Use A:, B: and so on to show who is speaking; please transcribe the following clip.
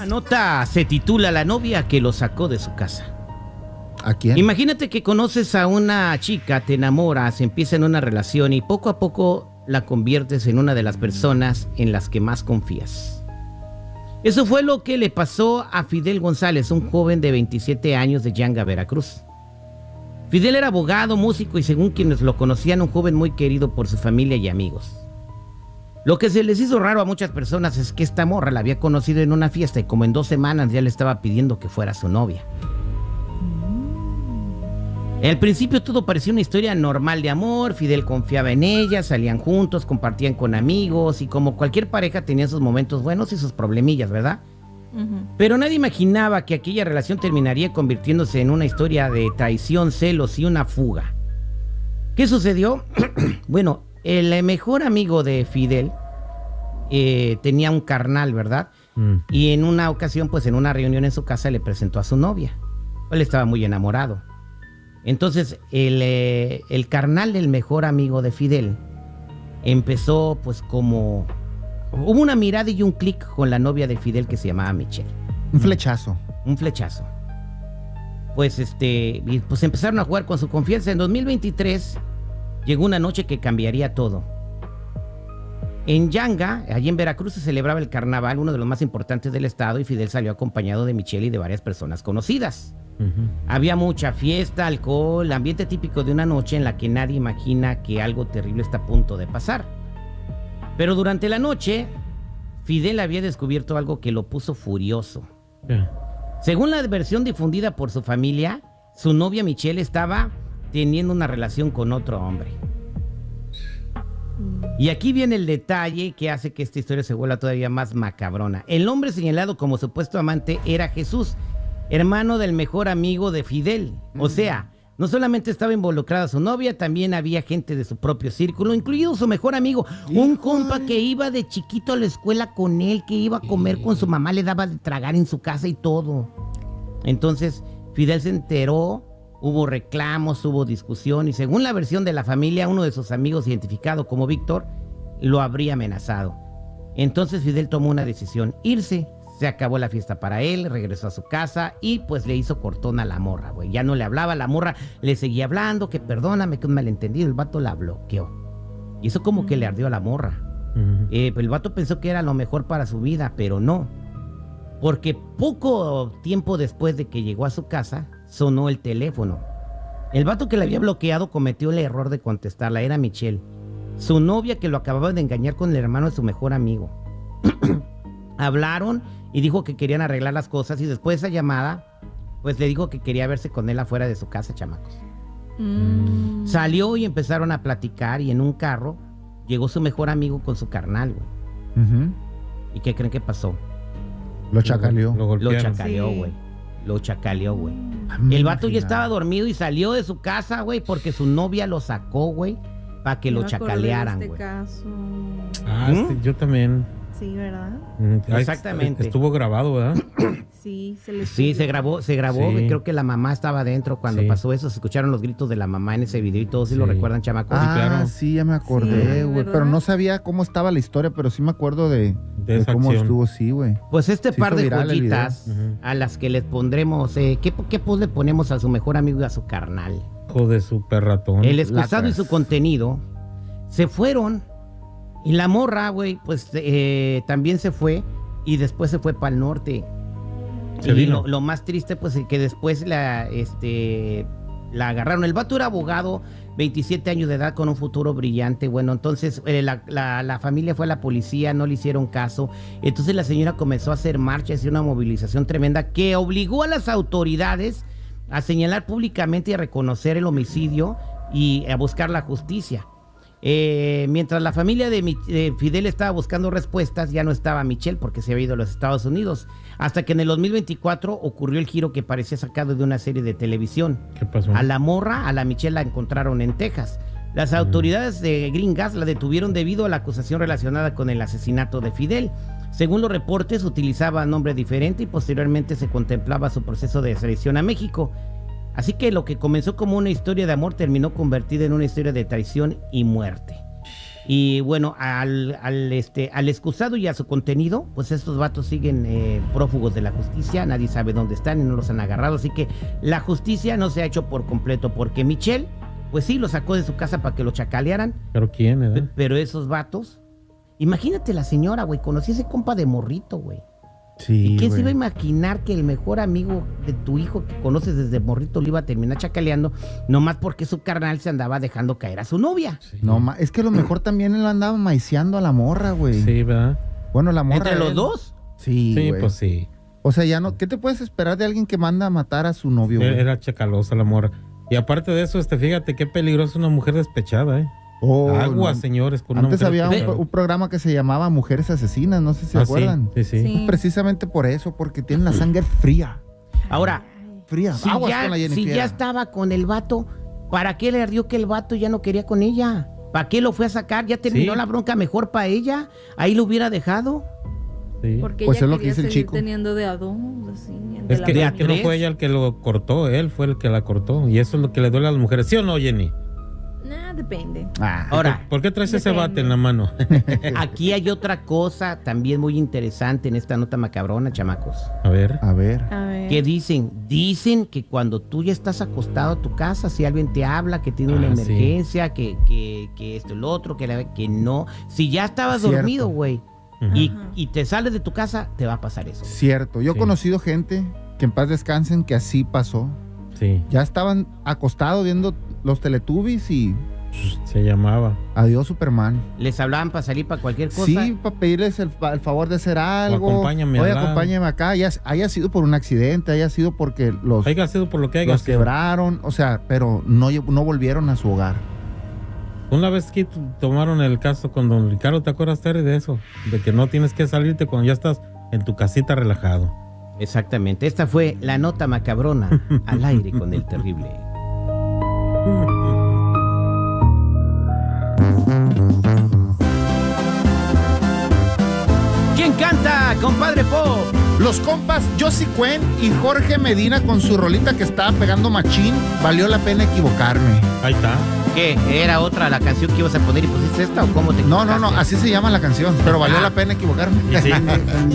A: nota se titula La novia que lo sacó de su casa.
B: ¿A quién?
A: Imagínate que conoces a una chica, te enamoras, empieza en una relación y poco a poco la conviertes en una de las personas en las que más confías. Eso fue lo que le pasó a Fidel González, un joven de 27 años de Yanga, Veracruz. Fidel era abogado, músico y según quienes lo conocían, un joven muy querido por su familia y amigos. Lo que se les hizo raro a muchas personas es que esta morra la había conocido en una fiesta y como en 2 semanas ya le estaba pidiendo que fuera su novia. Al principio todo parecía una historia normal de amor, Fidel confiaba en ella, salían juntos, compartían con amigos y como cualquier pareja tenía sus momentos buenos y sus problemillas, ¿verdad? Pero nadie imaginaba que aquella relación terminaría convirtiéndose en una historia de traición, celos y una fuga. ¿Qué sucedió? Bueno, el mejor amigo de Fidel tenía un carnal, ¿verdad? Y en una ocasión, pues en una reunión en su casa le presentó a su novia. Él estaba muy enamorado. Entonces, el carnal del mejor amigo de Fidel empezó pues como... Hubo una mirada y un clic con la novia de Fidel que se llamaba Michelle.
B: Un flechazo.
A: Un flechazo. Pues pues empezaron a jugar con su confianza. En 2023 llegó una noche que cambiaría todo. En Yanga, allí en Veracruz, se celebraba el carnaval, uno de los más importantes del estado, y Fidel salió acompañado de Michelle y de varias personas conocidas. Había mucha fiesta, alcohol, ambiente típico de una noche en la que nadie imagina que algo terrible está a punto de pasar. Pero durante la noche, Fidel había descubierto algo que lo puso furioso. Según la versión difundida por su familia, su novia Michelle estaba teniendo una relación con otro hombre. Y aquí viene el detalle que hace que esta historia se vuelva todavía más macabrona. El hombre señalado como supuesto amante era Jesús, hermano del mejor amigo de Fidel. O sea, no solamente estaba involucrada su novia, también había gente de su propio círculo, incluido su mejor amigo, un compa que iba de chiquito a la escuela con él, que iba a comer con su mamá, le daba de tragar en su casa y todo. Entonces, Fidel se enteró, hubo reclamos, hubo discusión y según la versión de la familia, uno de sus amigos identificado como Víctor lo habría amenazado. Entonces Fidel tomó una decisión, irse. Se acabó la fiesta para él, regresó a su casa y pues le hizo cortón a la morra, güey. Ya no le hablaba, la morra le seguía hablando, que perdóname, que un malentendido. El vato la bloqueó. Y eso como que le ardió a la morra. El vato pensó que era lo mejor para su vida, pero no. Porque poco tiempo después de que llegó a su casa, sonó el teléfono. El vato que le había bloqueado cometió el error de contestarla, era Michelle, su novia que lo acababa de engañar con el hermano de su mejor amigo. Hablaron y dijo que querían arreglar las cosas y después de esa llamada, pues le dijo que quería verse con él afuera de su casa, chamacos. Salió y empezaron a platicar y en un carro llegó su mejor amigo con su carnal, güey. ¿Y qué creen que pasó?
B: Lo chacaleó.
A: Lo chacaleó, güey. Lo chacaleó, güey. El vato ya estaba dormido y salió de su casa, güey, porque su novia lo sacó, güey, para que lo chacalearan, güey.
C: Yo también.
D: Sí, ¿verdad?
A: Exactamente.
C: Estuvo grabado, ¿verdad?
D: Sí,
A: se grabó. Sí. Creo que la mamá estaba adentro cuando pasó eso. Se escucharon los gritos de la mamá en ese video y todos sí lo recuerdan, chamacos.
B: Claro. Sí, ya me acordé, güey. Pero no sabía cómo estaba la historia, pero sí me acuerdo de cómo estuvo, sí, güey.
A: Pues par de joyitas a las que les pondremos, ¿qué post le ponemos a su mejor amigo y a su carnal?
C: Hijo de su perratón.
A: El excusado y su contenido se fueron. Y la morra, güey, pues también se fue y después se fue para el norte. Lo más triste, pues, que después la agarraron. El vato era abogado, 27 años de edad, con un futuro brillante. Bueno, entonces la familia fue a la policía, no le hicieron caso. Entonces la señora comenzó a hacer marchas y una movilización tremenda que obligó a las autoridades a señalar públicamente y a reconocer el homicidio y a buscar la justicia. Mientras la familia de Fidel estaba buscando respuestas, ya no estaba Michelle porque se había ido a los Estados Unidos. Hasta que en el 2024 ocurrió el giro que parecía sacado de una serie de televisión.
C: ¿Qué pasó?
A: A la morra, a la Michelle, la encontraron en Texas. Las autoridades de gringas la detuvieron debido a la acusación relacionada con el asesinato de Fidel. Según los reportes, utilizaba nombre diferente y posteriormente se contemplaba su proceso de extradición a México. Así que lo que comenzó como una historia de amor terminó convertida en una historia de traición y muerte. Y bueno, al excusado y a su contenido, pues estos vatos siguen prófugos de la justicia, nadie sabe dónde están y no los han agarrado, así que la justicia no se ha hecho por completo, porque Michelle, pues sí, lo sacó de su casa para que lo chacalearan.
C: ¿Pero quién, eh?
A: Pero esos vatos, imagínate la señora, güey, conocí a ese compa de morrito, güey.
B: Sí,
A: ¿Y quién se
B: güey.
A: iba a imaginar que el mejor amigo de tu hijo que conoces desde morrito lo iba a terminar chacaleando, nomás porque su carnal se andaba dejando caer a su novia?
C: Sí.
B: No, es que a lo mejor también él andaba maiceando a la morra, güey.
C: Sí, ¿verdad?
B: Bueno, la morra.
A: ¿Entre los
B: él.
A: dos?
B: Sí,
C: Sí,
B: güey.
C: pues sí.
B: O sea, ya no. ¿Qué te puedes esperar de alguien que manda a matar a su novio, güey?
C: Era chacalosa la morra. Y aparte de eso, fíjate qué peligrosa una mujer despechada, ¿eh?
B: Oh,
C: Agua,
B: no.
C: señores. Con
B: Antes
C: una mujer
B: había
C: despechada.
B: un programa que se llamaba Mujeres Asesinas, no sé si se
C: Ah,
B: acuerdan.
C: Sí, sí, sí.
D: Sí.
B: Precisamente por eso, porque tienen la sangre fría.
A: Ahora,
B: Fría.
A: si
B: Aguas
A: ya,
B: con la
A: si
B: Jennifer.
A: ya estaba con el vato, ¿para qué le ardió que el vato ya no quería con ella? ¿Para qué lo fue a sacar? Ya terminó
C: Sí.
A: la bronca mejor para ella. Ahí lo hubiera dejado.
C: Sí.
D: Porque
B: Pues
D: ella
B: es lo que
D: quería
B: dice el
D: seguir
B: chico.
D: teniendo de a dos, así,
C: Es que,
A: ¿De
C: es
A: a
C: que no
A: tres?
C: fue ella el que lo cortó, él fue el que la cortó. Y eso es lo que le duele a las mujeres. ¿Sí o no, Jenny?
D: Nah, depende.
B: Ah,
A: Ahora,
C: ¿Por qué traes ese
D: Depende.
C: bate en la mano?
A: aquí hay otra cosa también muy interesante en esta nota macabrona, chamacos.
C: A ver.
B: a ver.
D: A ver.
A: ¿Qué dicen? Dicen que cuando tú ya estás acostado a tu casa, si alguien te habla, que tiene una
C: Ah, sí.
A: emergencia, que esto, el otro, que no. Si ya estabas
B: Cierto.
A: dormido, güey,
C: Ujú.
A: y te sales de tu casa, te va a pasar eso.
B: Cierto. Yo he
C: Sí.
B: conocido gente que en paz descansen que así pasó.
C: Sí,
B: Ya estaban acostados viendo los Teletubbies y
C: se llamaba.
B: adiós Superman.
A: Les hablaban para salir para cualquier cosa.
B: Sí, para pedirles el favor de hacer algo.
C: acompáñame
B: Oye,
C: al lado.
B: acompáñame acá. Haya sido por un accidente, haya sido porque los
C: Haya sido por lo que haya
B: los
C: sido.
B: quebraron. O sea, pero no volvieron a su hogar.
C: Una vez que tomaron el caso con don Ricardo, ¿te acuerdas, Terry, de eso? De que no tienes que salirte cuando ya estás en tu casita relajado.
A: Exactamente. Esta fue la nota macabrona al aire con el terrible. ¿Quién canta, compadre Pop?
B: Los compas Josie Cuen y Jorge Medina con su rolita que estaba pegando machín. Valió la pena equivocarme.
C: Ahí está.
A: ¿Qué? ¿Era otra la canción que ibas a poner y pusiste esta o cómo te
B: No,
A: equivocaste?
B: así se llama la canción. Pero valió la pena equivocarme.
C: Y sí.